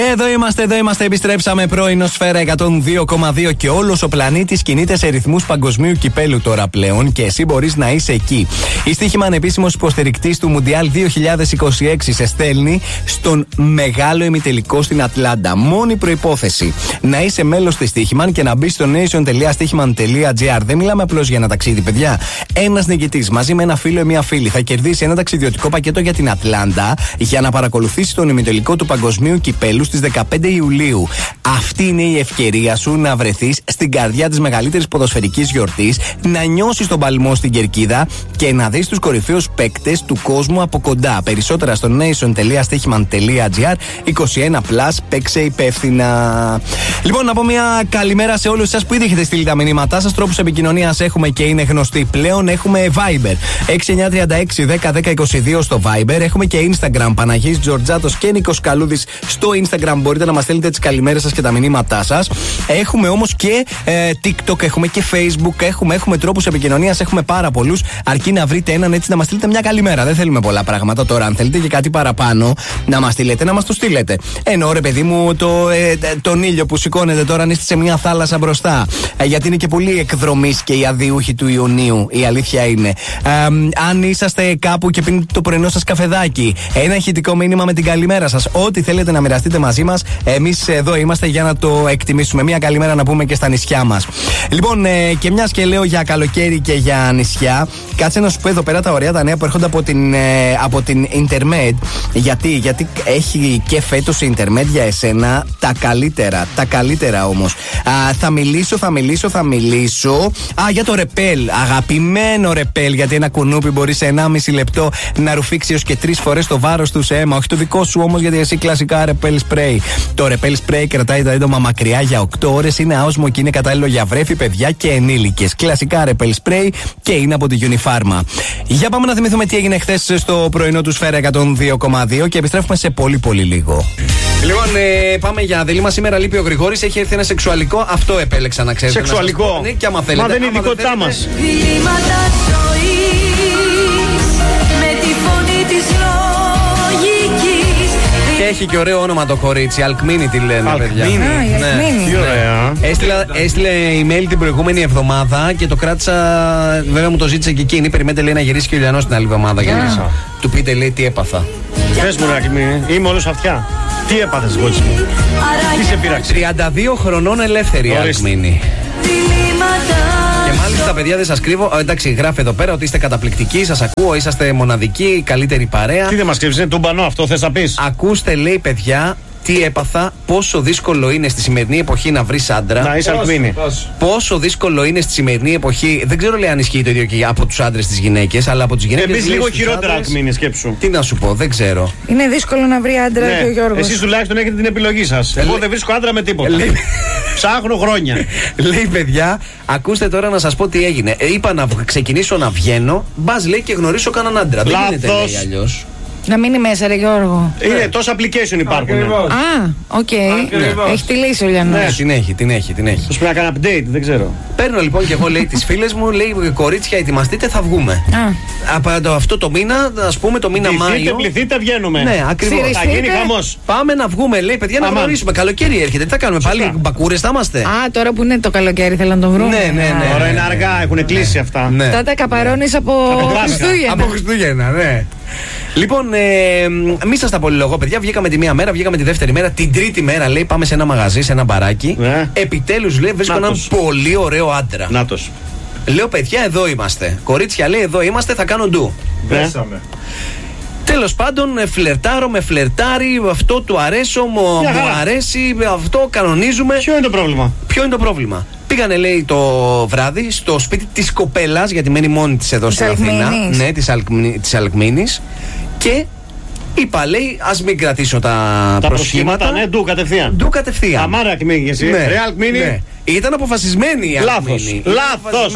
Εδώ είμαστε, επιστρέψαμε. Πρωινό Σφαίρα 102,2 και όλος ο πλανήτης κινείται σε ρυθμούς παγκοσμίου κυπέλου τώρα πλέον και εσύ μπορείς να είσαι εκεί. Η Στοίχημαν, επίσημος υποστηρικτής του Μουντιάλ 2026, σε στέλνει στον μεγάλο ημιτελικό στην Ατλάντα. Μόνη προϋπόθεση να είσαι μέλος της Στοίχημαν και να μπει στο nation.stichiman.gr. Δεν μιλάμε απλώς για ένα ταξίδι, παιδιά. Ένας νικητής μαζί με ένα φίλο ή μια φίλη θα κερδίσει ένα ταξιδιωτικό πακέτο για την Ατλάντα για να παρακολουθήσει τον ημιτελικό του παγκοσμίου κυπέλου στις 15 Ιουλίου. Αυτή είναι η ευκαιρία σου να βρεθείς στην καρδιά της μεγαλύτερης ποδοσφαιρικής γιορτής, να νιώσεις τον παλμό στην κερκίδα και να δεις τους κορυφαίους παίκτες του κόσμου από κοντά. Περισσότερα στο nation.stichiman.gr. 21+, παίξε υπεύθυνα. Λοιπόν, να πω μια καλημέρα σε όλους εσάς που ήδη έχετε στείλει τα μηνύματά σας. Τρόπους επικοινωνίας έχουμε και είναι γνωστοί πλέον. Έχουμε Viber 6936 10 10 22 στο Viber. Έχουμε και Instagram, Παναγής Τζορτζάτος και Νίκος Καλούδης στο Instagram. Μπορείτε να μας στέλνετε τις καλημέρες σας και τα μηνύματά σας. Έχουμε όμως και TikTok, έχουμε και Facebook, έχουμε τρόπους επικοινωνίας, έχουμε πάρα πολλούς. Αρκεί να βρείτε έναν έτσι να μας στείλετε μια καλημέρα. Δεν θέλουμε πολλά πράγματα τώρα. Αν θέλετε και κάτι παραπάνω να μας στείλετε, να μας το στείλετε. Ενώ ρε παιδί μου, τον ήλιο που σηκώνετε τώρα, αν είστε σε μια θάλασσα μπροστά. Γιατί είναι και πολύ εκδρομής και οι αδειούχοι του Ιουνίου. Η αλήθεια είναι. Αν είσαστε κάπου και πίνετε το πρωινό σας καφεδάκι, ένα ηχητικό μήνυμα με την καλημέρα σας. Ό,τι θέλετε να μοιραστείτε μαζί μας, εμείς εδώ είμαστε για να το εκτιμήσουμε. Μια καλημέρα να πούμε και στα νησιά μας. Λοιπόν, και μιας και λέω για καλοκαίρι και για νησιά, κάτσε να σου πω εδώ πέρα τα ωραία τα νέα που έρχονται από την Intermed. Γιατί έχει και φέτος η Intermed για εσένα τα καλύτερα όμως. Θα μιλήσω για το ρεπέλ. Αγαπημένο ρεπέλ, γιατί ένα κουνούπι μπορεί σε 1,5 λεπτό να ρουφήξει έως και 3 φορές το βάρος του σε αίμα. Όχι το δικό σου όμως, γιατί εσύ κλασικά ρεπέλ σπρέι. Το ρεπέλ σπρέι κρατάει τα έντομα μακριά για 8 ώρες, είναι άοσμο και είναι κατάλληλο για βρέφη, παιδιά και ενήλικες. Κλασικά ρεπέλ σπρέι και είναι από τη Unifarma. Για πάμε να θυμηθούμε τι έγινε χθες στο πρωινό του Σφαίρα 102,2 και επιστρέφουμε σε πολύ πολύ λίγο. Λοιπόν, πάμε για δελήμα. Σήμερα λείπει ο Γρηγόρης, έχει έρθει ένα σεξουαλικό. Αυτό επέλεξα να ξέρετε. Σεξουαλικό. Ναι, και άμα θέλετε. Μα δεν είναι ειδικότητά μας. Και έχει και ωραίο όνομα το κορίτσι. Αλκμίνη τη λένε, παιδιά. Ναι. Τι ωραία. Έστειλε email την προηγούμενη εβδομάδα και το κράτησα. Βέβαια μου το ζήτησε και εκείνη. Περιμένετε, λέει, να γυρίσει και ο Ιλιανός την άλλη εβδομάδα. Για να του πείτε, λέει, τι έπαθα. Πες μου, Αλκμίνη, είμαι όλος αυτιά. Τι έπαθες, κότσι μου? Τι σε πείραξε? 32 χρονών ελεύθερη, Αλκμίνη. Και μάλιστα, παιδιά, δεν σας κρύβω. Εντάξει, γράφει εδώ πέρα ότι είστε καταπληκτικοί. Σας ακούω, είσαστε μοναδικοί, καλύτερη παρέα. Τι δεν μας κρύβεις, είναι τουμπανό αυτό, θες να πεις? Ακούστε, λέει, παιδιά, τι έπαθα, πόσο δύσκολο είναι στη σημερινή εποχή να βρεις άντρα. Να είσαι Αλκμίνη. Πόσο δύσκολο είναι στη σημερινή εποχή. Δεν ξέρω, λέει, αν ισχύει το ίδιο και από τους άντρες στις γυναίκες, αλλά από τις γυναίκες. Εμείς λίγο χειρότερα, Αλκμίνη, σκέψου. Τι να σου πω, δεν ξέρω. Είναι δύσκολο να βρει άντρα, ναι. και ο Γιώργος. Εσείς τουλάχιστον έχετε την επιλογή σας. Εγώ δεν βρίσκω άντρα με τίποτα. Ψάχνω χρόνια. Λέει, παιδιά, ακούστε τώρα να σας πω τι έγινε. Είπα να ξεκινήσω να βγαίνω. Μπας, λέει, και γνωρίσω κανέναν άντρα. Δεν γίνεται, λέει, αλλιώς. Να μείνει μέσα, ρε Γιώργο. Είναι τόσα application υπάρχουν. Οκ. Έχει τη λύση ο Λιανός. Ναι, την έχει. Πώς πρέπει να κάνει update, δεν ξέρω. Παίρνω λοιπόν και εγώ, λέει, τις φίλες μου, λέει, κορίτσια, ετοιμαστείτε, θα βγούμε. Από αυτό το μήνα, ας πούμε, το μήνα Μάιο. Πληθείτε, βγαίνουμε. Ναι, ακριβώς. Θα γίνει χαμός. Πάμε να βγούμε, λέει, παιδιά, να γνωρίσουμε. Καλοκαίρι έρχεται. Τι θα κάνουμε, πάλι μπακούρες θα είμαστε? Τώρα που είναι το καλοκαίρι, θέλω να το βρούμε. Ναι. Τώρα είναι αργά, έχουν κλείσει αυτά. Αυτά τα καπαρώνεις από Χριστούγεννα. Από Χριστούγεννα, ναι. Λοιπόν, μη σας τα πολυλογώ, παιδιά. Βγήκαμε τη μία μέρα, βγήκαμε τη δεύτερη μέρα. Την τρίτη μέρα, λέει, πάμε σε ένα μαγαζί, σε ένα μπαράκι. Επιτέλους, λέει, βρίσκω έναν πολύ ωραίο άντρα. Νάτος. Λέω, παιδιά, εδώ είμαστε. Κορίτσια, λέει, εδώ είμαστε, θα κάνω ντου. Πέσαμε. Τέλος πάντων, φλερτάρω, με φλερτάρει, αυτό του αρέσω, μου αρέσει, αυτό κανονίζουμε. Ποιο είναι το πρόβλημα? Πήγανε, λέει, το βράδυ στο σπίτι της κοπέλας, γιατί μένει μόνη της εδώ στην Αθήνα. Ναι, της Αλκμίνης. Και είπα, λέει, ας μην κρατήσω τα προσχήματα. Ναι, ντου κατευθείαν. Αμάρα Αλκμίνη, εσύ. Ρε Αλκμίνη. Ναι. Ήταν αποφασισμένη η Αλκμίνη. Λάθος.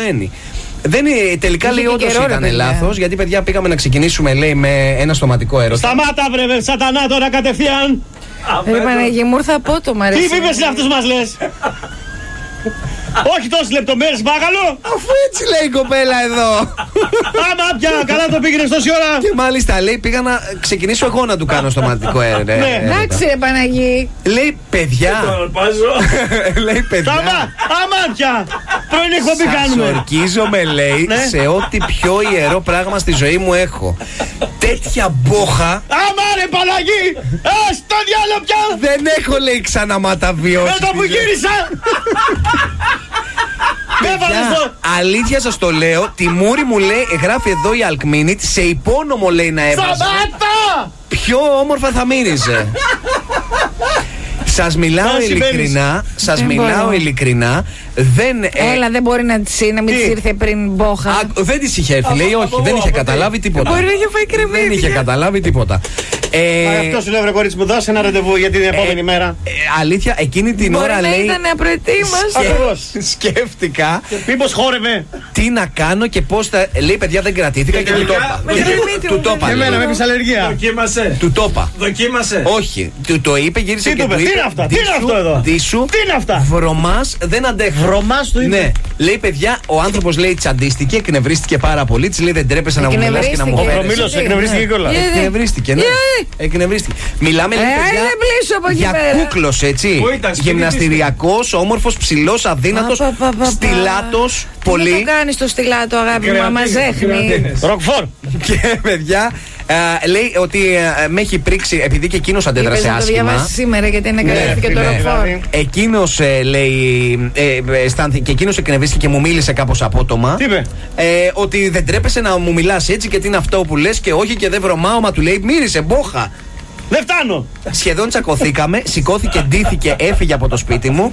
Τελικά, λέει, όντως ήταν λάθος, γιατί, παιδιά, πήγαμε να ξεκινήσουμε, λέει, με ένα στοματικό έρωτα. Σταμάτα, βρε σατανά, τώρα κατευθείαν. Ρε Παναγία μου, ήρθα απότομα, ρε. Τι είπες αυτούς μας λες? Όχι τόσες λεπτομέρειες, παρακαλώ. Αφού έτσι λέει η κοπέλα εδώ. Άμα πια, καλά το πήγαινες τόση ώρα. Και μάλιστα λέει πήγα να ξεκινήσω εγώ να του κάνω στοματικό έρευνα. Εντάξει ρε Παναγί. Λέει παιδιά. Λέει παιδιά. Άμα πια. Πρωινή εκπομπή κάνουμε. Σας ορκίζομαι λέει σε ό,τι πιο ιερό πράγμα στη ζωή μου έχω. Τέτοια μπόχα. Άμα ρε Παναγί. Στο διάλογο πια. Δεν έχω λέει ξαναματαβιώσει. Εδώ που γύρισα. Αλήθεια σας το λέω, τη μούρη μου λέει, γράφει εδώ η Αλκμίνιτ, σε υπόνομο λέει να έβαζε. Σταμάτα! Πιο όμορφα θα μύριζε. Σας μιλάω ειλικρινά, ειλικρινά. Έλα, δεν μπορεί να της ήρθε πριν μπόχα. Δεν της είχε έρθει, λέει, όχι, δεν είχε καταλάβει τίποτα. Μπορεί να είχε φάει κρεμμύδια. Δεν είχε καταλάβει τίποτα. Αυτό σου λέω, βρε κορίτσι μου, δώσε ένα ραντεβού για την επόμενη μέρα. Αλήθεια, εκείνη την ώρα λέει. Ήταν απροετοίμαστο. Σκέφτηκα. Μήπως χόρευε. Τι να κάνω και πώς θα. Λέει, παιδιά, δεν κρατήθηκα και του το είπα. Του το είπα. Εμένα με έπεισε αλλεργία. Δοκίμασε. Του το είπα. Δοκίμασε. Όχι. Του το είπε, γύρισε και του είπε. Τι είναι αυτά, τι είναι αυτό εδώ. Τι είναι αυτά. Βρωμάς δεν αντέχω. Βρωμάς του είπε. Ναι. Λέει, παιδιά, ο άνθρωπος λέει τσαντίστηκε, εκνευρίστηκε πάρα πολύ. Της λέει, δεν τρέπεσαι να μου μιλάς και να μου φέρεις. Ο Προμήλος εκνευρίστηκε κιόλας. Εκνευρίστηκε, ναι. Εκνευρίστηκε. Μιλάμε λέει, παιδιά, για κούκλος, έτσι. Γυμναστηριακός, όμορφος, ψηλός, αδύνατος, στιλάτος, πολύ. Τι το κάνεις το στιλάτο, αγάπη μου, άμα ζέχνει. Ροκφόρ. Και παιδιά, λέει ότι με έχει πρίξει, επειδή και εκείνος αντέδρασε άσχημα. Θα το διαβάσει σήμερα γιατί είναι καλέθηκε το ροκφόρ. Εκείνος λέει, αισθάνθηκε και εκείνος εκνευρίστηκε και μου μίλησε κάπως απότομα. Τι είπε? Ότι δεν τρέπεσαι να μου μιλάς έτσι και τι είναι αυτό που λες και όχι και δεν βρωμάω, μα του λέει μύρισε μπόχα. Δεν φτάνω! Σχεδόν τσακωθήκαμε, σηκώθηκε, ντύθηκε, έφυγε από το σπίτι μου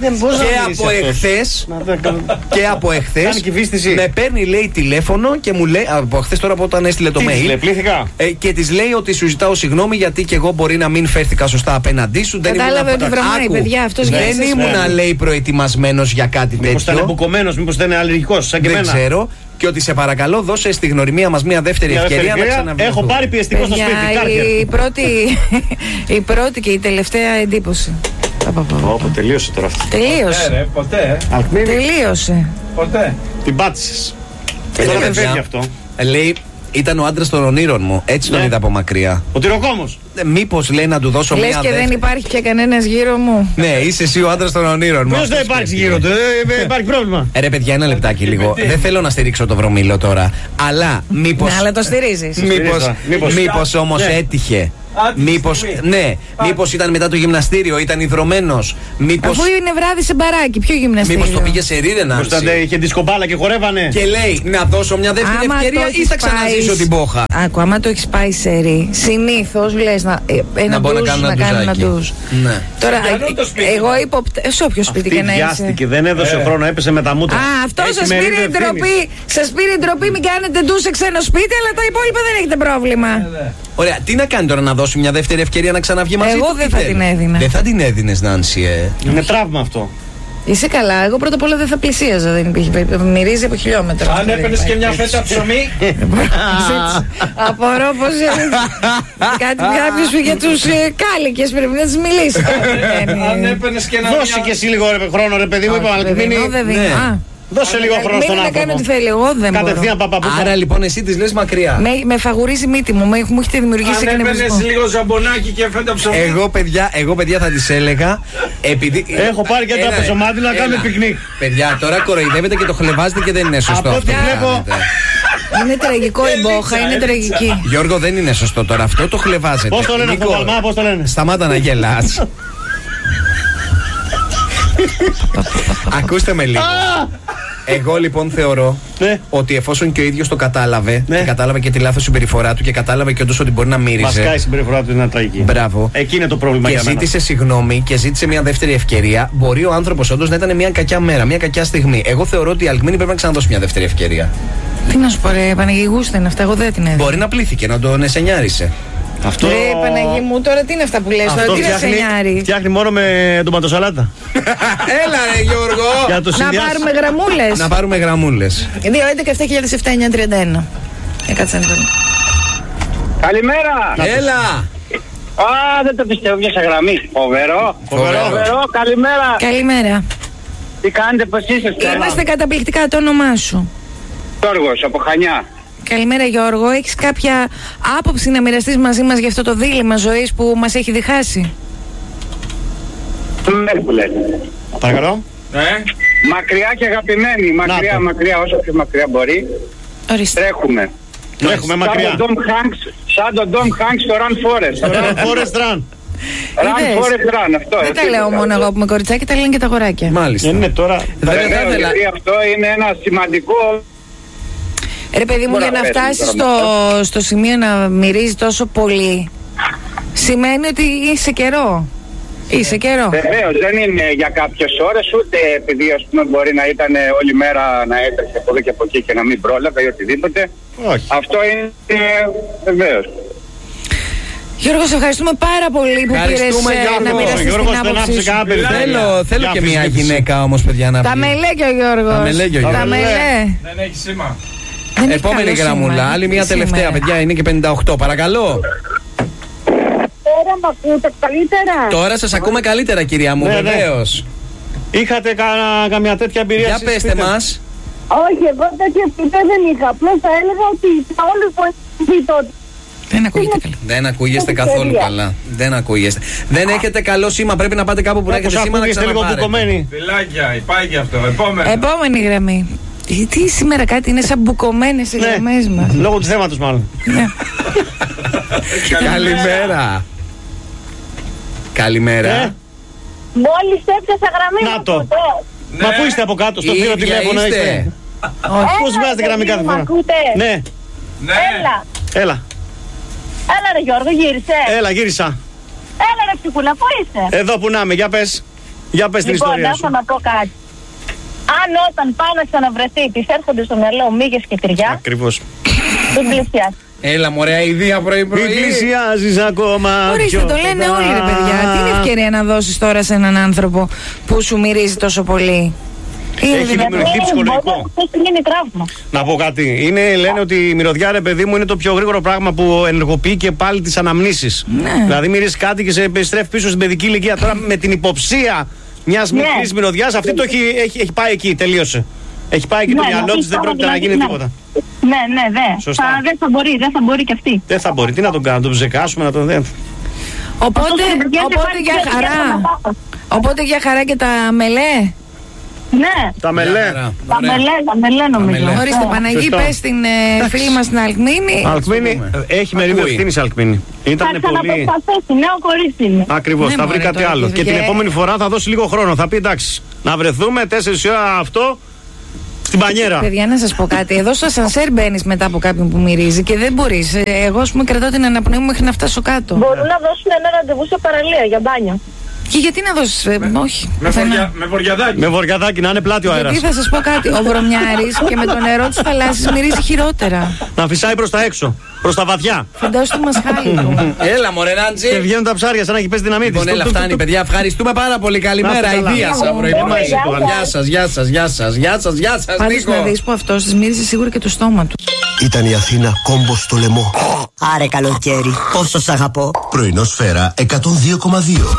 και από εχθές με παίρνει λέει τηλέφωνο και μου λέει, από εχθές τώρα από όταν έστειλε το mail, και της λέει ότι σου ζητάω συγγνώμη γιατί και εγώ μπορεί να μην φέρθηκα σωστά απέναντί σου. Κατάλαβε ότι βρωμάει, παιδιά, αυτός δεν ήμουνα λέει προετοιμασμένος για κάτι τέτοιο. Μήπως ήταν μπουκωμένος, μήπως ήταν αλλεργικός σαν και εμένα. Δεν ξέρω. Και ότι σε παρακαλώ δώσε στη γνωριμία μας μια δεύτερη ευκαιρία να ξαναβρεθούμε. Έχω πάρει πιεστικό στο σπίτι. Η πρώτη και η τελευταία εντύπωση. Τελείωσε τώρα αυτό. Τελείωσε. Ποτέ. Τελείωσε. Ποτέ. Την πάτησες. Τώρα δεν φεύγει αυτό. Λέει, ήταν ο άντρας των ονείρων μου. Έτσι τον είδα από μακριά. Ο τυροκόμος. Μήπως λέει να του δώσω μια. Λες και δεν υπάρχει και κανένας γύρω μου. Ναι, είσαι εσύ ο άντρας των ονείρων μου. Ποιος δεν υπάρχει γύρω του, υπάρχει πρόβλημα. Ρε παιδιά, ένα λεπτάκι λίγο. Δεν θέλω να στηρίξω το βρωμίλο τώρα. Αλλά μήπως. Ναι, αλλά το στηρίζεις. Μήπως όμως έτυχε. Μήπως ήταν μετά το γυμναστήριο, ήταν ιδρωμένος. Αφού είναι βράδυ σε μπαράκι, ποιο γυμναστήριο. Μήπως το πήγε σε ρίδενα. Μήπως είχε δισκομπάλα και χορεύανε. Και λέει να δώσω μια δεύτερη ευκαιρία ή θα ξαναζήσω την μπόχα. Άκου, άμα το έχεις πάει σε ρί, συνήθως λες να κάνει ένα ντουζ. Τώρα, εγώ σε όποιο σπίτι και να είσαι. Βιάστηκε, δεν έδωσε χρόνο, έπεσε με τα μούτρα. Αυτό σας πήρε ντροπή, μην κάνετε ντουζ σε ξένο σπίτι, αλλά τα υπόλοιπα δεν έχετε πρόβλημα. Ωραία, τι να κάνει τώρα, να δώσει μια δεύτερη ευκαιρία να ξαναβγεί μαζί του? Εγώ δεν θα την έδινα. Δεν θα την έδινες, Νάνση, Είναι τραύμα αυτό. Είσαι καλά. Εγώ πρώτα απ' όλα δεν θα πλησίαζα. Δεν υπήρχε περίπτωση. Μυρίζει από χιλιόμετρα. Αν έπαιρνες και μια φέτα ψωμί. Απορώ πως. Κάποιος για τους κάλικες πρέπει να τις μιλήσει. Αν έπαιρνες και ένα. Δώσε και εσύ λίγο χρόνο, ρε παιδί μου. Δώσε λίγο χρόνο στον άνθρωπο. Μην κάνει ό,τι θέλει, εγώ δεν μπορώ. Κατευθείαν παπαπούκα. Άρα λοιπόν εσύ τις λες μακριά. Με φαγουρίζει μύτη μου, μου έχετε δημιουργήσει εκνευρισμό. Αν έπαιρνες λίγο ζαμπονάκι και φέτα ψωμί. Εγώ παιδιά θα τις έλεγα. Επειδή. Έχω πάρει και το ψωμάτι να κάνουμε πικνίκ. Παιδιά, τώρα κοροϊδεύετε και το χλεβάζετε και δεν είναι σωστό. Από ό,τι βλέπω. Είναι τραγικό η μπόχα, είναι τραγική. Γιώργο, δεν είναι σωστό τώρα αυτό, το χλεβάζετε. Πώς το λένε αυτό, Βαλμά, πώς το λένε. Σταμάτα να γελάς. Ακούστε με λίγο. Εγώ λοιπόν θεωρώ ότι εφόσον και ο ίδιος το κατάλαβε και κατάλαβε και τη λάθος συμπεριφορά του και κατάλαβε και όντως ότι μπορεί να μύριζε. Βασικά η συμπεριφορά του είναι τραγική. Μπράβο. Εκεί είναι το πρόβλημα και για μένα. ζήτησε συγγνώμη και ζήτησε μια δεύτερη ευκαιρία. Μπορεί ο άνθρωπος όντως να ήταν μια κακιά μέρα, μια κακιά στιγμή. Εγώ θεωρώ ότι η Αλκμίνη πρέπει να ξαναδώσει μια δεύτερη ευκαιρία. Τι να σου πω, ρε Παναγί, γούστα είναι αυτά, εγώ δεν την έδινα. Μπορεί να πλήθηκε, να τον εσενιάρισε. Αυτό. Ρε Παναγί μου, τώρα τι είναι αυτά που λες, τώρα τι είναι σενιάρι. Φτιάχνει μόνο με ντοματοσαλάτα. Έλα ρε Γιώργο. Να πάρουμε γραμμούλες. Να πάρουμε γραμμούλες. 2-11-7-7-9-31. Κάτσε να το. Καλημέρα. Έλα. Δεν το πιστεύω, μια γραμμή. Φοβερό. Καλημέρα. Καλημέρα. Τι κάνετε, πώς είστε? Είμαστε καταπληκτικά, το όνομά σου? Γιώργος, από Χανιά. Καλημέρα Γιώργο, έχεις κάποια άποψη να μοιραστείς μαζί μας για αυτό το δίλημμα ζωής που μας έχει διχάσει? Ναι, που λέτε. Παρακαλώ. Μακριά και αγαπημένοι, μακριά όσο πιο μακριά μπορεί. Ορίστε. Τρέχουμε μακριά. Σαν τον Tom Hanks στο Run Forest. Run Forest Run. Run Forest Run, αυτό. Δεν τα λέω μόνο εγώ που είμαι κοριτσάκι, τα λένε και τα αγοράκια. Μάλιστα. Είναι τώρα. Γιατί αυτό είναι ένα σημαντικό. Ρε παιδί μου, για να φτάσεις στο σημείο να μυρίζει τόσο πολύ, σημαίνει ότι είσαι καιρό. Είσαι καιρό. Βεβαίως, δεν είναι για κάποιες ώρες, ούτε επειδή ας πούμε μπορεί να ήταν όλη μέρα να έτρεχε από εδώ και από εκεί και να μην πρόλαβε ή οτιδήποτε. Όχι. Αυτό είναι βεβαίως. Γιώργο, σε ευχαριστούμε πάρα πολύ που πήρες να μοιραστείς την άποψή σου. Θέλω και μια γυναίκα όμως, παιδιά, να πει. Τα μελέ και ο Γιώργος. Τα μελέ. Δεν έχει σήμα. Επόμενη γραμμούλα, άλλη μια τελευταία, παιδιά, είναι και 58, παρακαλώ. Τώρα μ' ακούτε καλύτερα? Τώρα σας ακούμε καλύτερα, κυρία μου, βεβαίως. Είχατε καμιά τέτοια εμπειρία? Για πέστε μας. Όχι, εγώ τέτοια εμπειρία δεν είχα. Απλώς θα έλεγα ότι όλους βοηθήσει τότε. Δεν ακούγεται καλά. Δεν ακούγεστε καθόλου καλά. Δεν ακούγεστε. Δεν έχετε καλό σήμα. Πρέπει να πάτε κάπου που να έχετε σήμα να ξαναπάρετε. Φιλάκια, υπάρχει αυτό. Επόμενη γραμμή. Τι σήμερα κάτι είναι σαν μπουκωμένες οι γραμμές μας. Λόγω του θέματος μάλλον. Καλημέρα. Καλημέρα. Μόλις έπιασα γραμμή. Να το. Μα πού είστε από κάτω, στο θύρο τηλέφωνο είστε? Πώς βγάζετε γραμμή κάθε φορά? Ναι. Έλα. Έλα ρε Γιώργο, γύρισε. Έλα, γύρισα. Έλα ρε ψυχούλα, πού είσαι? Εδώ που να είμαι, για πες. Για πες την ιστορία σου. Λοιπόν, να πω κάτι. Αν όταν πάει να ξαναβρεθεί τις έρχονται στο μυαλό μύγες και τυριά. Ακριβώς. Δεν πλησιάζει. Έλα μωρέα, ιδέα πρωί-πρωί. Μην πλησιάζεις ακόμα. Ορίστε, το λένε όλοι ρε παιδιά. Τι είναι ευκαιρία να δώσεις τώρα σε έναν άνθρωπο που σου μυρίζει τόσο πολύ? Έχει δημιουργηθεί ψυχολογικό. Έχει γίνει τραύμα. Να πω κάτι. Λένε ότι η μυρωδιά, ρε παιδί μου, είναι το πιο γρήγορο πράγμα που ενεργοποιεί και πάλι τις αναμνήσεις. Δηλαδή, μυρίζει κάτι και σε επιστρέφει πίσω στην παιδική ηλικία. Τώρα με την υποψία μιας μικρής μυρωδιάς, αυτή το έχει πάει εκεί, τελείωσε. Έχει πάει εκεί το μυαλό της, δεν πρόκειται να γίνει τίποτα. Ναι, Σωστά. Δεν θα μπορεί και αυτή. Δεν θα μπορεί. Τι να τον κάνουμε, να τον ψεκάσουμε, να τον δένουμε. Οπότε για χαρά και τα μελέ. Ναι. Τα μελέ. Τα μελέ νομίζω. Ορίστε, Παναγί, πες στην φίλη μας την Αλκμίνη. Αλκμίνη, έχει μερίδιο ευθύνης Αλκμίνη. Θα ξαναπροσπαθήσει, νέο κορίτσι είναι. Ακριβώς, θα βρει κάτι άλλο. Και την επόμενη φορά θα δώσει λίγο χρόνο. Θα πει εντάξει, να βρεθούμε 4 ώρα αυτό στην μπανιέρα. Παιδιά, να σας πω κάτι. Εδώ στο ασανσέρ μπαίνεις μετά από κάποιον που μυρίζει και δεν μπορείς. Εγώ, ας πούμε, κρατάω την αναπνοή μου μέχρι να φτάσω κάτω. Μπορούν να δώσουν ένα ραντεβού σε παραλία για μπάνιο. Και γιατί να δώσεις, όχι. Με βοριαδάκι. Με βοριαδάκι, να είναι πλάτη ο αέρας. Γιατί θα σας πω κάτι. Ο βρωμιάρης και με το νερό της θαλάσσης μυρίζει χειρότερα. Να φυσάει προς τα έξω, προς τα βαθιά. Φαντάσου το μασχάλι του. Έλα μωρέ Νάντζη. Και βγαίνουν τα ψάρια σαν να έχει πέσει δυναμίτη. Λοιπόν, έλα, φτάνει παιδιά. Ευχαριστούμε πάρα πολύ. Καλημέρα. Ιδίασα. Γεια σας. Γεια σας. Πάντως να δεις που αυτός της μύριζε σίγουρα και το στόμα του. Ήταν η Αθήνα κόμπος στο λαιμό. Άρε καλοκαίρι, πόσο σ' αγαπώ. Πρωινό Σφαίρα 102,2.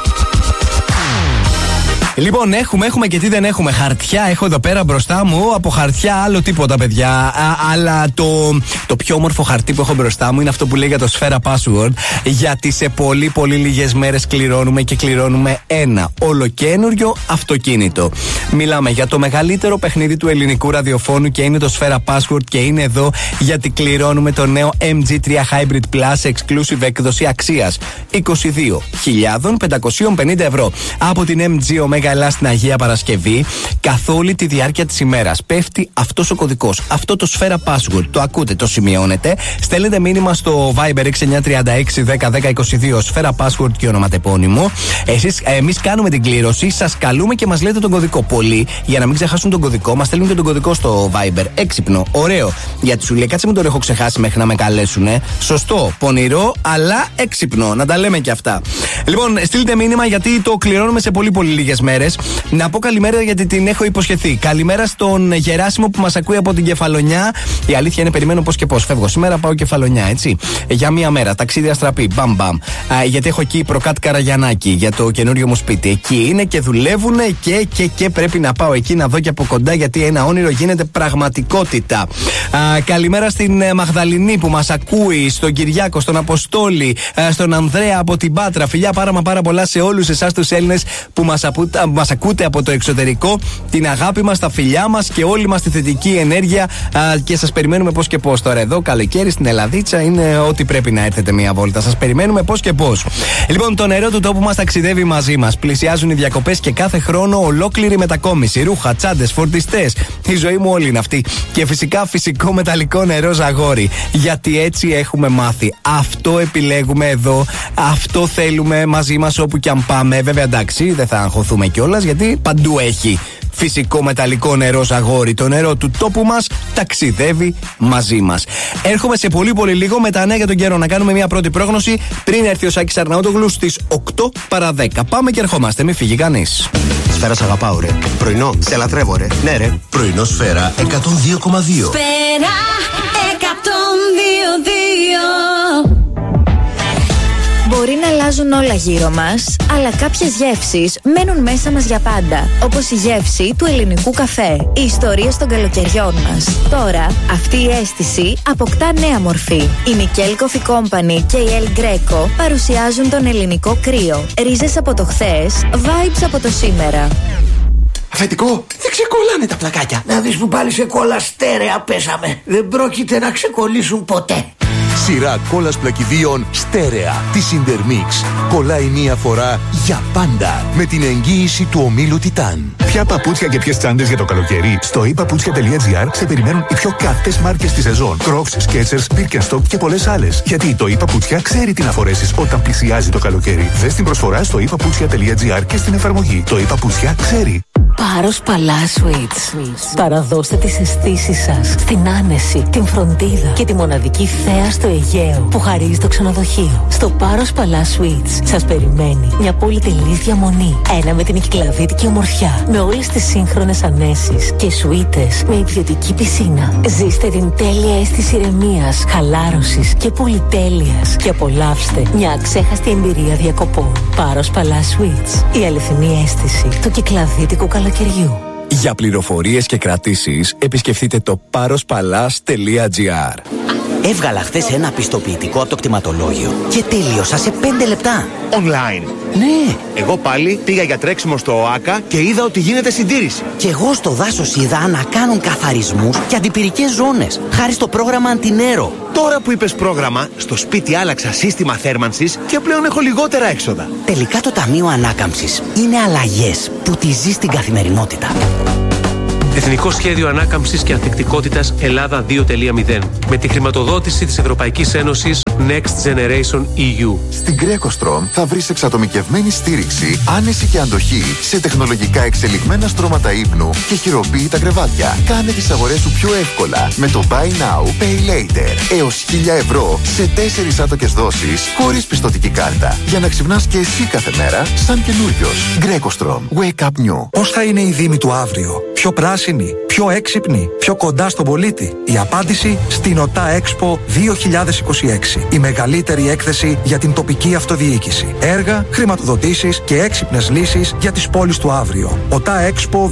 Λοιπόν, έχουμε και τι δεν έχουμε. Χαρτιά έχω εδώ πέρα μπροστά μου. Από χαρτιά άλλο τίποτα, παιδιά. Αλλά το πιο όμορφο χαρτί που έχω μπροστά μου είναι αυτό που λέει για το Σφαίρα Password. Γιατί σε πολύ λίγες μέρες κληρώνουμε ένα ολοκένουργιο αυτοκίνητο. Μιλάμε για το μεγαλύτερο παιχνίδι του ελληνικού ραδιοφώνου και είναι το Σφαίρα Password και είναι εδώ γιατί κληρώνουμε το νέο MG3 Hybrid Plus Exclusive έκδοση αξίας 22.550 ευρώ από την MG Omega Ελλάς στην Αγία Παρασκευή. Καθ' όλη τη διάρκεια της ημέρας πέφτει αυτός ο κωδικός, αυτό το Σφαίρα Password. Το ακούτε, το σημειώνετε, στέλνετε μήνυμα στο Viber 6936 101022 Σφαίρα Password και ονοματεπώνυμο. Εμείς κάνουμε την κλήρωση, σας καλούμε και μας λέτε τον κωδικό. Πολλοί, για να μην ξεχάσουν τον κωδικό, μας στέλνουν και τον κωδικό στο Viber. Έξυπνο, ωραίο. Γιατί σου λέει, κάτσε μην τον έχω ξεχάσει μέχρι να με καλέσουνε. Σωστό, πονηρό, αλλά έξυπνο. Να τα λέμε και αυτά. Λοιπόν, στείλτε μήνυμα γιατί το κληρώνουμε σε πολύ λίγες μέρες. μέρες. Να πω καλημέρα γιατί την έχω υποσχεθεί. Καλημέρα στον Γεράσιμο που μας ακούει από την Κεφαλονιά. Η αλήθεια είναι, περιμένω πώς και πώς. Φεύγω σήμερα, πάω Κεφαλονιά, έτσι. Για μία μέρα, ταξίδι αστραπή. Μπαμ μπαμ. Γιατί έχω εκεί Προκάτ Καραγιαννάκη για το καινούριο μου σπίτι. Εκεί είναι και δουλεύουν και πρέπει να πάω εκεί να δω και από κοντά γιατί ένα όνειρο γίνεται πραγματικότητα. Καλημέρα στην Μαγδαληνή που μας ακούει, στον Κυριάκο, στον Αποστόλη, στον Ανδρέα από την Πάτρα. Φιλιά πάρα πολλά σε όλους εσάς τους Έλληνες που μας ακούτε από το εξωτερικό. Την αγάπη μας, τα φιλιά μας και όλη μας τη θετική ενέργεια και σας περιμένουμε πώς και πώς. Τώρα εδώ καλοκαίρι στην Ελλαδίτσα είναι ότι πρέπει να έρθετε μία βόλτα. Σας περιμένουμε πώς και πώς. Λοιπόν, το νερό του τόπου μας ταξιδεύει μαζί μας. Πλησιάζουν οι διακοπές και κάθε χρόνο ολόκληρη μετακόμιση. Ρούχα, τσάντες, φορτιστές. Η ζωή μου όλη είναι αυτή. Και φυσικά φυσικό μεταλλικό νερό Ζαγόρι. Γιατί έτσι έχουμε μάθει. Αυτό επιλέγουμε εδώ. Αυτό θέλουμε μαζί μας όπου και αν πάμε. Βέβαια εντάξει, δεν θα αγχωθούμε κιόλας γιατί παντού έχει φυσικό μεταλλικό νερό Ζαγόρι. Το νερό του τόπου μας ταξιδεύει μαζί μας. Έρχομαι σε πολύ λίγο με τα νέα για τον καιρό. Να κάνουμε μια πρώτη πρόγνωση πριν έρθει ο Σάκης Αρναούτογλου στις 8 παρά 10. Πάμε και ερχόμαστε, μην φύγει κανείς. Σφαίρα, σ' αγαπάω, ρε. Πρωινό, σε λατρεύω, ρε. Ναι, ρε. Πρωινό Σφαίρα 102,2. Σφαίρα 102,2. Μπορεί να αλλάζουν όλα γύρω μας, αλλά κάποιες γεύσεις μένουν μέσα μας για πάντα. Όπως η γεύση του ελληνικού καφέ, οι ιστορίες των καλοκαιριών μας. Τώρα, αυτή η αίσθηση αποκτά νέα μορφή. Η Nickel Coffee Company και η El Greco παρουσιάζουν τον ελληνικό κρύο. Ρίζες από το χθες, vibes από το σήμερα. Αφεντικό, δεν ξεκολλάνε τα πλακάκια. Να δεις που πάλι σε κόλλα στέρεα πέσαμε. Δεν πρόκειται να ξεκολλήσουν ποτέ. Σειρά κόλλας πλακιδίων στέρεα της Intermix. Κολλάει μία φορά για πάντα με την εγγύηση του ομίλου Τιτάν. Ποια παπούτσια και ποιες τσάντες για το καλοκαίρι? Στο ePaputsια.gr σε περιμένουν οι πιο καυτές μάρκες της σεζόν. Crocs, Skechers, Birkenstock και πολλές άλλες. Γιατί το ePaputsια ξέρει τι να φορέσεις όταν πλησιάζει το καλοκαίρι. Δες την προσφορά στο ePaputsια.gr και στην εφαρμογή. Το ePaputsια ξέρει. Πάρος Παλά Sweets. Παραδώστε τις αισθήσεις σας στην άνεση, την φροντίδα και τη μοναδική θέα στο Αιγαίο που χαρίζει το ξενοδοχείο. Στο Πάρος Παλά Sweets σας περιμένει μια πολυτελής διαμονή. Ένα με την κυκλαδίτικη ομορφιά, με όλες τις σύγχρονες ανέσεις και σουίτες με ιδιωτική πισίνα. Ζήστε την τέλεια αίσθηση ηρεμίας, χαλάρωσης και πολυτέλειας και απολαύστε μια αξέχαστη εμπειρία διακοπών. Πάρος Παλά Sweets. Η αληθινή αίσθηση του κυκλαδίτικου καλοκαιριού. Για πληροφορίες και κρατήσεις επισκεφτείτε το parospalas.gr. Έβγαλα χθες ένα πιστοποιητικό από το κτηματολόγιο και τέλειωσα σε 5 λεπτά. Online. Ναι. Εγώ πάλι πήγα για τρέξιμο στο ΟΑΚΑ και είδα ότι γίνεται συντήρηση. Και εγώ στο δάσος είδα να κάνουν καθαρισμούς και αντιπυρικές ζώνες, χάρη στο πρόγραμμα Αντινέρο. Τώρα που είπες πρόγραμμα, στο σπίτι άλλαξα σύστημα θέρμανσης και πλέον έχω λιγότερα έξοδα. Τελικά το Ταμείο Ανάκαμψης είναι αλλαγές που τη ζει στην καθημερινότητα. Εθνικό Σχέδιο Ανάκαμψης και Ανθεκτικότητας Ελλάδα 2.0 με τη χρηματοδότηση της Ευρωπαϊκής Ένωσης Next Generation EU. Στην Greco θα βρεις εξατομικευμένη στήριξη, άνεση και αντοχή σε τεχνολογικά εξελιγμένα στρώματα ύπνου και χειροποίητα κρεβάτια. Κάνε τις αγορές σου πιο εύκολα με το Buy Now, Pay Later. Έως 1.000 ευρώ σε 4 άτοκες δόσεις χωρίς πιστωτική κάρτα. Για να ξυπνάς και εσύ κάθε μέρα σαν καινούριος. Greco Wake up new. Πώς θα είναι η Δήμη του αύριο? Πιο πράσινη, πιο έξυπνη, πιο κοντά στον πολίτη? Η απάντηση στην ΟΤΑ Expo 2026. Η μεγαλύτερη έκθεση για την τοπική αυτοδιοίκηση. Έργα, χρηματοδοτήσεις και έξυπνες λύσεις για τις πόλεις του αύριο. ΟΤΑ Expo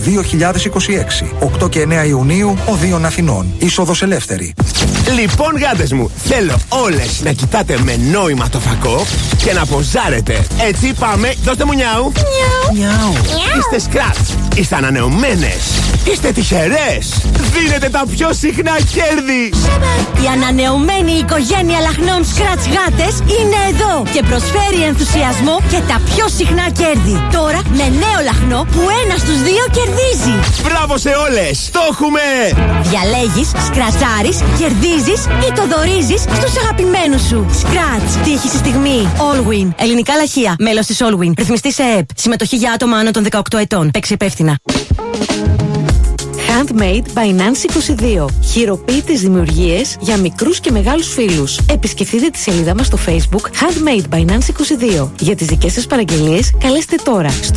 2026. 8 και 9 Ιουνίου, Οδείων Αθηνών. Είσοδος ελεύθερη. Λοιπόν, γάτες μου, θέλω όλες να κοιτάτε με νόημα το φακό και να ποζάρετε. Έτσι πάμε, δώστε μου νιάου. Νιάου. Είστε σκράτς, είστε ανανεωμένες, είστε τυχερές. Δίνετε τα πιο συχνά κέρδη. Η ανανεωμένη οικογένεια λαχνών Scratch γάτες είναι εδώ και προσφέρει ενθουσιασμό και τα πιο συχνά κέρδη. Τώρα με νέο λαχνό που 1 στους 2 κερδίζει. Μπράβο σε όλες, το έχουμε! Διαλέγεις, σκρατσάρεις, κερδίζεις ή το δωρίζεις στους αγαπημένους σου. Scratch, τύχη στη στιγμή. Allwin, ελληνικά λαχεία, μέλος της Allwin. Ρυθμιστή σε ΕΕΠ. Συμμετοχή για άτομα άνω των 18 ετών. Παίξει υπεύθυνα. Handmade by Nancy 22. Χειροποίητες δημιουργίες για μικρούς και μεγάλους φίλους. Επισκεφτείτε τη σελίδα μας στο Facebook Handmade by Nancy 22. Για τις δικές σας παραγγελίες καλέστε τώρα στο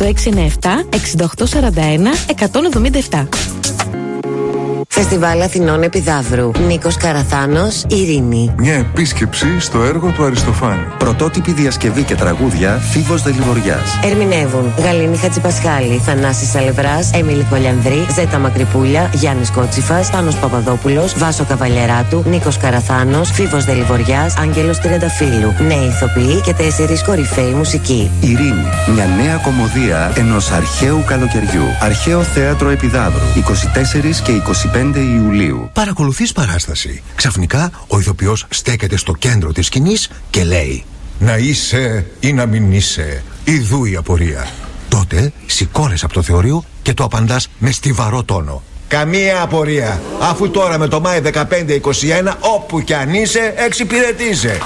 697 6841 177. Φεστιβάλ Αθηνών Επιδαύρου. Νίκος Καραθάνος, Ειρήνη. Μια επίσκεψη στο έργο του Αριστοφάνη. Πρωτότυπη διασκευή και τραγούδια Φίβος Δελιβοριάς. Ερμηνεύουν Γαλήνη Χατζηπασχάλη, Θανάσης Αλευράς, Έμιλη Κολιανδρή, Ζέτα Μακρυπούλια, Γιάννης Κότσιφας, Πάνος Παπαδόπουλος, Βάσο Καβαλιεράτου, Νίκος Καραθάνος, Φίβος Δελιβοριάς, Άγγελος Τριανταφύλου. Νέοι ηθοποιοί και 4 κορυφαίοι μουσικοί. Ειρήνη. Μια νέα κομμωδία ενός αρχαίου καλοκαιριού. Αρχαίο Θέατρο Επιδαύρου. 24 και 25 Ιουλίου. Παρακολουθείς παράσταση. Ξαφνικά ο ηθοποιός στέκεται στο κέντρο της σκηνής και λέει: «Να είσαι ή να μην είσαι, ιδού η απορία». Τότε σηκώνεσαι από το θεωρείο και το απαντάς με στιβαρό τόνο: «Καμία απορία, αφού τώρα με το Μάη 15-21 όπου κι αν είσαι εξυπηρετείσαι».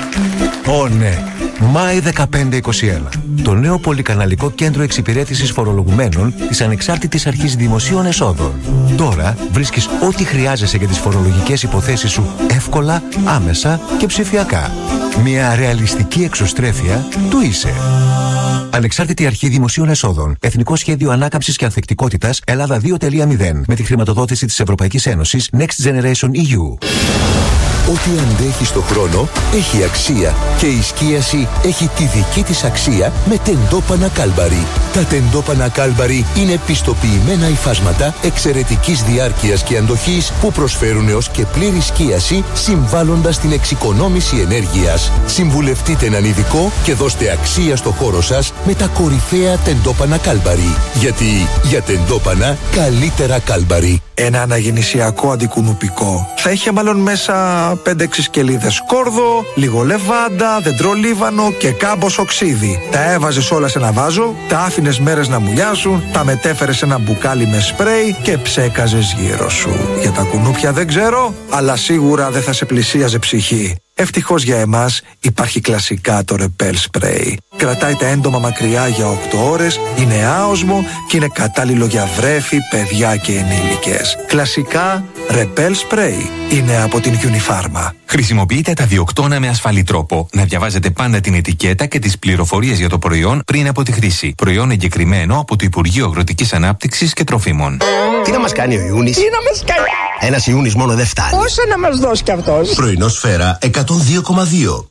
Ω ναι, Μάη 15-21. Το νέο πολυκαναλικό κέντρο εξυπηρέτησης φορολογουμένων της Ανεξάρτητης Αρχής Δημοσίων Εσόδων. Τώρα βρίσκεις ό,τι χρειάζεσαι για τις φορολογικές υποθέσεις σου εύκολα, άμεσα και ψηφιακά. Μια ρεαλιστική εξωστρέφεια του είσαι. Ανεξάρτητη Αρχή Δημοσίων Εσόδων. Εθνικό Σχέδιο Ανάκαμψης και Ανθεκτικότητας Ελλάδα 2.0. Με τη χρηματοδότηση της Ευρωπαϊκής Ένωσης Next Generation EU. Ό,τι αντέχει στο χρόνο έχει αξία και η σκίαση έχει τη δική της αξία με τεντόπανα Κάλμπαρι. Τα τεντόπανα Κάλμπαρι είναι πιστοποιημένα υφάσματα εξαιρετικής διάρκειας και αντοχής που προσφέρουν έως και πλήρη σκίαση συμβάλλοντας στην εξοικονόμηση ενέργειας. Συμβουλευτείτε έναν ειδικό και δώστε αξία στο χώρο σας με τα κορυφαία τεντόπανα Κάλμπαρι. Γιατί για τεντόπανα καλύτερα Κάλμπαρι. Ένα αναγεννησιακό αντικουνουπικό θα είχε μάλλον μέσα 5-6 σκελίδες κόρδο, λίγο λεβάντα, δεντρολίβανο και κάμπος οξύδι. Τα έβαζες όλα σε ένα βάζο, τα άφηνες μέρες να μουλιάσουν, τα μετέφερες σε ένα μπουκάλι με σπρέι και ψέκαζες γύρω σου. Για τα κουνούπια δεν ξέρω, αλλά σίγουρα δεν θα σε πλησίαζε ψυχή. Ευτυχώς για εμάς υπάρχει κλασικά το Repel Spray. Κρατάει τα έντομα μακριά για 8 ώρες, είναι άοσμο και είναι κατάλληλο για βρέφη, παιδιά και ενήλικες. Κλασικά Repel Spray είναι από την Unifarma. Χρησιμοποιείτε τα διοκτώνα με ασφαλή τρόπο. Να διαβάζετε πάντα την ετικέτα και τις πληροφορίες για το προϊόν πριν από τη χρήση. Προϊόν εγκεκριμένο από το Υπουργείο Αγροτικής Ανάπτυξης και Τροφίμων. Τι να μας κάνει ο Ιούνις? Τι να μας κάνει? Ένας Ιούνις μόνο δεν φτάνει. Πόσα να μας δώσει κι αυτός? Πρωινό Σφαίρα 102,2.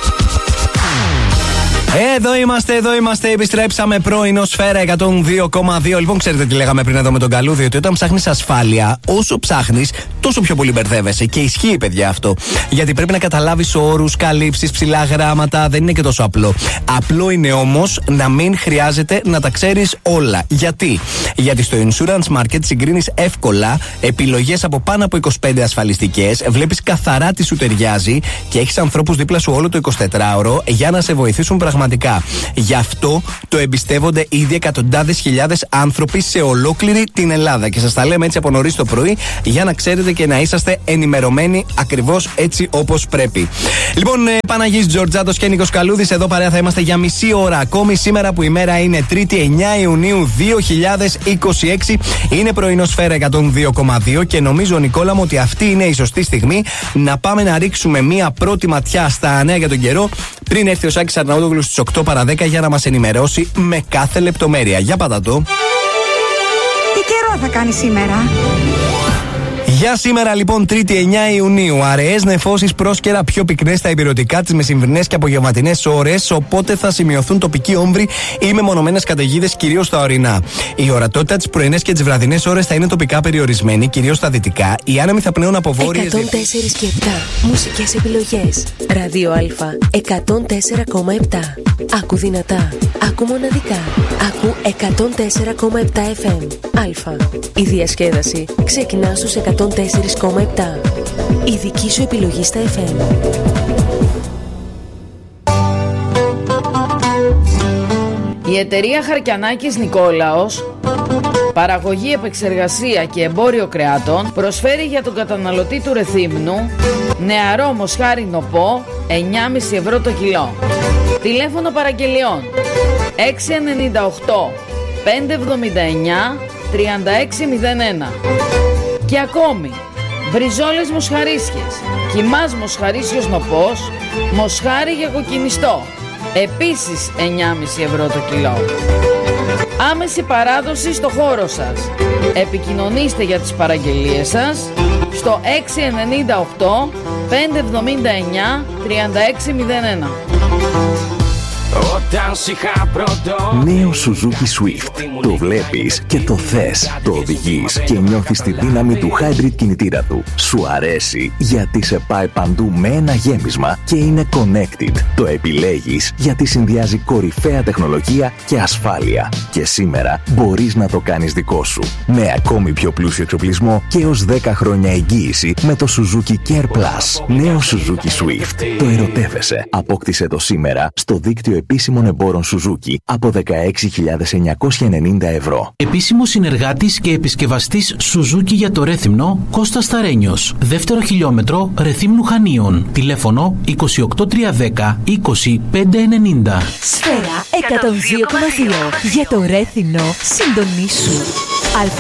Εδώ είμαστε, επιστρέψαμε πρωινό Σφαίρα 102,2. Λοιπόν, ξέρετε τι λέγαμε πριν εδώ με τον Καλούδη, ότι όταν ψάχνεις ασφάλεια, όσο ψάχνεις, τόσο πιο πολύ μπερδεύεσαι. Και ισχύει, παιδιά, αυτό. Γιατί πρέπει να καταλάβεις όρους, καλύψεις, ψηλά γράμματα, δεν είναι και τόσο απλό. Απλό είναι όμως να μην χρειάζεται να τα ξέρεις όλα. Γιατί? Γιατί στο Insurance Market συγκρίνεις εύκολα επιλογές από πάνω από 25 ασφαλιστικές, βλέπεις καθαρά τι σου ταιριάζει και έχεις ανθρώπους δίπλα σου όλο το 24ωρο για να σε βοηθήσουν πραγματικά. Γι' αυτό το εμπιστεύονται ήδη εκατοντάδες χιλιάδες άνθρωποι σε ολόκληρη την Ελλάδα. Και σας τα λέμε έτσι από νωρίς το πρωί για να ξέρετε και να είσαστε ενημερωμένοι ακριβώς έτσι όπως πρέπει. Λοιπόν, Παναγής Τζορτζάτος και Νίκος Καλούδης, εδώ παρέα θα είμαστε για μισή ώρα ακόμη. Σήμερα που η μέρα είναι 3η 9 Ιουνίου 2026. Είναι πρωινό Σφαίρα 102,2 και νομίζω, Νικόλα μου, ότι αυτή είναι η σωστή στιγμή να πάμε να ρίξουμε μία πρώτη ματιά στα νέα για τον καιρό πριν έρθει ο Σάκης Αρναούτογλου στις 8 παρά 10 για να μας ενημερώσει με κάθε λεπτομέρεια. Για πατατό. Τι καιρό θα κάνει σήμερα? Για σήμερα λοιπόν 3η 9 Ιουνίου, αραιές νεφώσεις πρόσκαιρα πιο πυκνές στα ηπειρωτικά τις μεσημβρινές και απογευματινές ώρες, οπότε θα σημειωθούν τοπικοί όμβροι ή μεμονωμένες καταιγίδες κυρίως στα ορεινά. Η ορατότητα τις πρωινές και τις βραδινές ώρες θα είναι τοπικά περιορισμένη, κυρίως στα δυτικά. Οι άνεμοι θα πνέουν από βόρειες. 104 και 7 μουσικές επιλογές. Ράδιο Α 104,7. Άκου δυνατά. Άκου μοναδικά. Άκου 104,7 FM. Α. Η διασκέδαση ξεκινά στους 104,7. Η δική σου επιλογή στα FM. Η εταιρεία Χαρκιανάκης Νικόλαος, παραγωγή, επεξεργασία και εμπόριο κρεάτων, προσφέρει για τον καταναλωτή του Ρεθύμνου νεαρό μοσχάρινο πω 9,5 ευρώ το κιλό. Τηλέφωνο παραγγελιών 698 579 3601. Και ακόμη, μπριζόλες μοσχαρίσιες, κιμάς μοσχαρίσιος νοπός, μοσχάρι για κοκκινιστό, επίσης 9,5 ευρώ το κιλό. Άμεση παράδοση στο χώρο σας. Επικοινωνήστε για τις παραγγελίες σας στο 698 579 3601. Νέο Suzuki Swift. Το βλέπεις και το θες. Το οδηγείς και νιώθεις τη δύναμη του hybrid κινητήρα του. Σου αρέσει γιατί σε πάει παντού με ένα γέμισμα και είναι connected. Το επιλέγεις γιατί συνδυάζει κορυφαία τεχνολογία και ασφάλεια. Και σήμερα μπορείς να το κάνεις δικό σου. Με ακόμη πιο πλούσιο εξοπλισμό και έως 10 χρόνια εγγύηση με το Suzuki Care Plus. Νέο Suzuki Swift. Το ερωτεύεσαι. Απόκτησε το σήμερα στο δίκτυο επίσημων εμπόρων Suzuki από 16.990 ευρώ. Επίσημος συνεργάτης και επισκευαστής Suzuki για το Ρέθυμνο, Κώστας Σταρένιος. Δεύτερο χιλιόμετρο Ρεθύμνου Χανίων. Τηλέφωνο 28310 20590. Σφαίρα 102,2. Για το Ρέθυμνο συντονίσου.